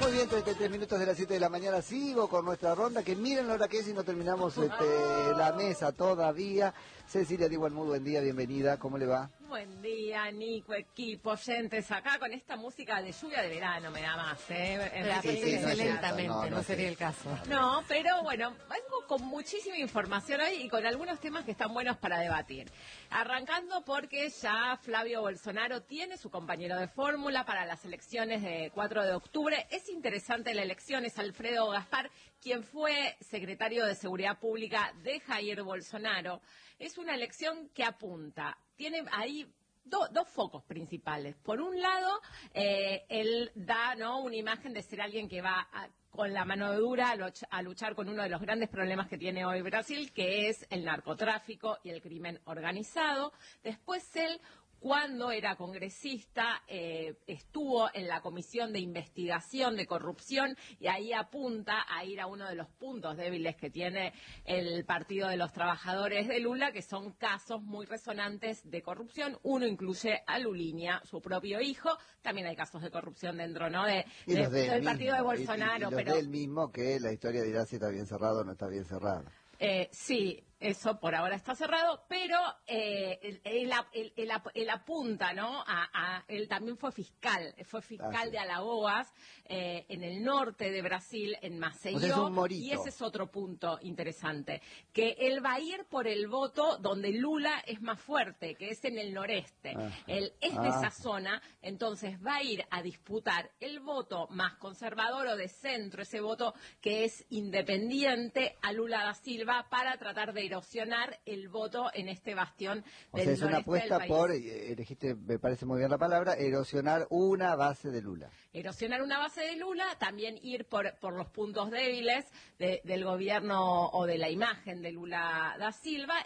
Muy bien, 33 minutos de las 7 de la mañana. Sigo con nuestra ronda, que miren la hora que es y no terminamos la mesa todavía. Cecilia Digual, muy buen día, bienvenida, ¿cómo le va? Buen día, Nico, equipo, oyentes, acá con esta música de lluvia de verano me da más, Lentamente, no sería el caso. No, pero bueno, vengo con muchísima información hoy y con algunos temas que están buenos para debatir. Arrancando porque ya Flavio Bolsonaro tiene su compañero de fórmula para las elecciones de 4 de octubre. Es interesante la elección, es Alfredo Gaspar, quien fue secretario de Seguridad Pública de Jair Bolsonaro. Es una elección que apunta, tiene ahí dos focos principales. Por un lado, él da una imagen de ser alguien que va con la mano dura a luchar con uno de los grandes problemas que tiene hoy Brasil, que es el narcotráfico y el crimen organizado. Después él, cuando era congresista, estuvo en la Comisión de Investigación de Corrupción y ahí apunta a ir a uno de los puntos débiles que tiene el Partido de los Trabajadores de Lula, que son casos muy resonantes de corrupción. Uno incluye a Lulinha, su propio hijo. También hay casos de corrupción dentro, ¿no?, del partido de Bolsonaro. Y los de él mismo, que la historia dirá si está bien cerrado o no está bien cerrado. Sí, eso por ahora está cerrado, pero él apunta, ¿no? Él también fue fiscal de Alagoas, en el norte de Brasil, en Maceió, o sea, es un morito. Y ese es otro punto interesante, que él va a ir por el voto donde Lula es más fuerte, que es en el noreste. Él es de esa zona, entonces va a ir a disputar el voto más conservador o de centro, ese voto que es independiente a Lula da Silva, para tratar de erosionar el voto en este bastión del noreste del país. O sea, es una apuesta por, elegiste, me parece muy bien la palabra, erosionar una base de Lula. Erosionar una base de Lula, también ir por los puntos débiles del gobierno o de la imagen de Lula da Silva,